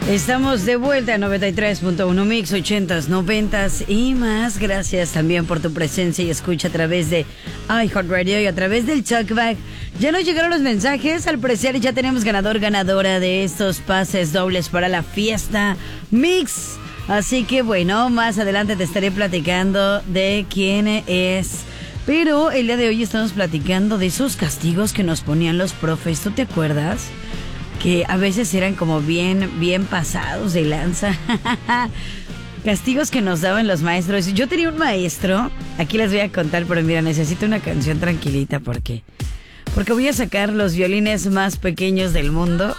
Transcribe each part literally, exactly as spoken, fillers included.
Estamos de vuelta a noventa y tres punto uno Mix, ochentas, noventas y más. Gracias también por tu presencia y escucha a través de iHeartRadio y a través del Talkback. Ya nos llegaron los mensajes. Al parecer ya tenemos ganador, ganadora de estos pases dobles para la fiesta Mix. Así que bueno, más adelante te estaré platicando de quién es. Pero el día de hoy estamos platicando de esos castigos que nos ponían los profes. ¿Tú te acuerdas? Que a veces eran como bien, bien pasados de lanza. Castigos que nos daban los maestros. Yo tenía un maestro, aquí les voy a contar, pero mira, necesito una canción tranquilita porque, porque voy a sacar los violines más pequeños del mundo.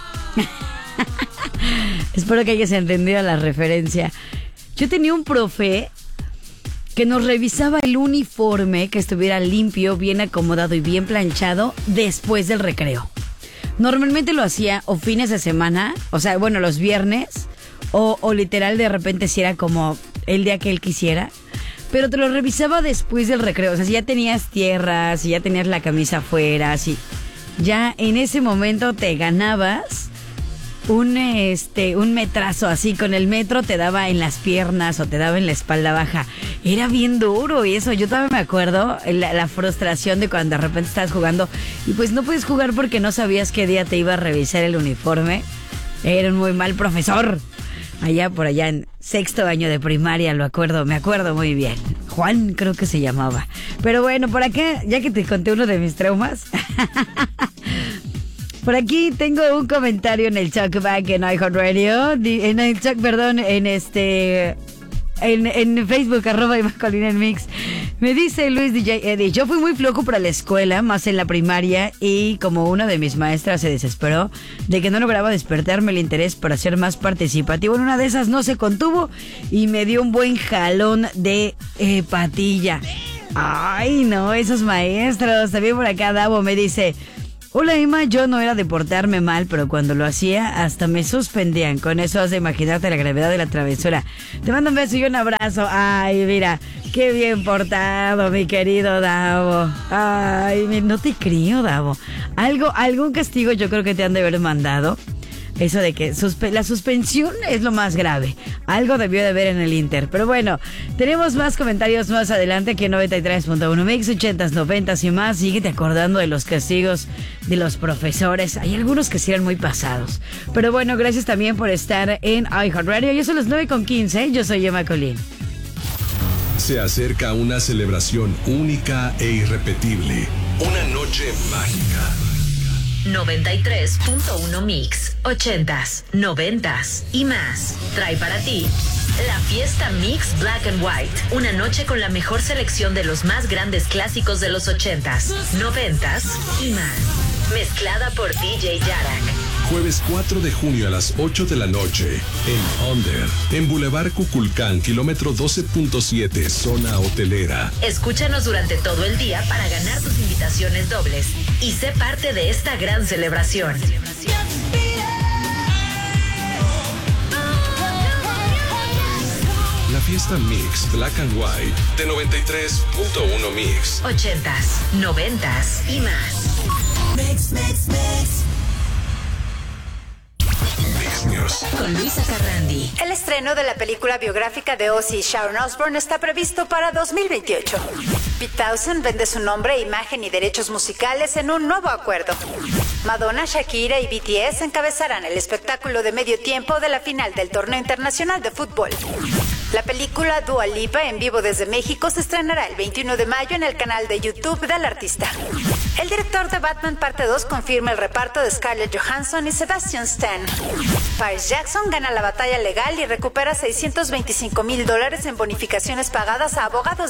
Espero que hayas entendido la referencia. Yo tenía un profe que nos revisaba el uniforme, que estuviera limpio, bien acomodado y bien planchado después del recreo. Normalmente lo hacía o fines de semana, o sea, bueno, los viernes, o, o literal de repente si era como el día que él quisiera, pero te lo revisaba después del recreo. O sea, si ya tenías tierra, si ya tenías la camisa afuera, si ya en ese momento te ganabas un este un metrazo así, con el metro te daba en las piernas o te daba en la espalda baja. Era bien duro y eso, yo todavía me acuerdo la, la frustración de cuando de repente estabas jugando y pues no puedes jugar porque no sabías qué día te iba a revisar el uniforme. Era un muy mal profesor. Allá por allá en sexto año de primaria, lo acuerdo, me acuerdo muy bien. Juan creo que se llamaba. Pero bueno, por acá, ya que te conté uno de mis traumas. Por aquí tengo un comentario en el Talkback en iHeartRadio, en el Talk, perdón, en este, en, en Facebook, arroba Emma Colina en Mix. Me dice Luis D J Eddie, yo fui muy flojo para la escuela, más en la primaria, y como una de mis maestras se desesperó de que no lograba despertarme el interés para ser más participativo, en una de esas no se contuvo y me dio un buen jalón de eh, patilla. Ay, no, esos maestros. También por acá Davo me dice... Hola Emma, yo no era de portarme mal, pero cuando lo hacía hasta me suspendían. Con eso has de imaginarte la gravedad de la travesura. Te mando un beso y un abrazo. Ay, mira, qué bien portado, mi querido Davo. Ay, no te creo, Davo. Algo, algún castigo yo creo que te han de haber mandado. Eso de que suspe- la suspensión es lo más grave. Algo debió de haber en el Inter. Pero bueno, tenemos más comentarios más adelante aquí en noventa y tres punto uno Mix, ochentas, noventas y más. Síguete acordando de los castigos de los profesores. Hay algunos que sí eran muy pasados. Pero bueno, gracias también por estar en iHeartRadio. Yo son las nueve con quince. Yo soy Emma Colín. Se acerca una celebración única e irrepetible. Una noche mágica. noventa y tres punto uno Mix, ochentas, noventas y más. Trae para ti la fiesta Mix Black and White. Una noche con la mejor selección de los más grandes clásicos de los ochentas, noventas y más. Mezclada por D J Yarak. Jueves cuatro de junio a las ocho de la noche en Under, en Boulevard Cuculcán, kilómetro doce punto siete, zona hotelera. Escúchanos durante todo el día para ganar tus invitaciones dobles y sé parte de esta gran celebración. La fiesta Mix Black and White de noventa y tres punto uno Mix. Ochentas, noventas y más. Mix, mix, mix. Con Luisa Carrandi. El estreno de la película biográfica de Ozzy y Sharon Osbourne está previsto para dos mil veintiocho. Pete Townshend vende su nombre, imagen y derechos musicales en un nuevo acuerdo. Madonna, Shakira y B T S encabezarán el espectáculo de medio tiempo de la final del Torneo Internacional de Fútbol. La película Dua Lipa en vivo desde México se estrenará el veintiuno de mayo en el canal de YouTube del artista. El director de Batman Parte dos confirma el reparto de Scarlett Johansson y Sebastian Stan. Paris Jackson gana la batalla legal y recupera seiscientos veinticinco mil dólares en bonificaciones pagadas a abogados